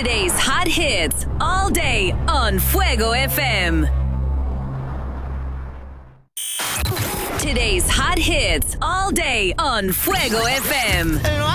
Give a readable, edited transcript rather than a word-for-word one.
Today's hot hits all day on Fuego FM. Today's hot hits all day on Fuego FM.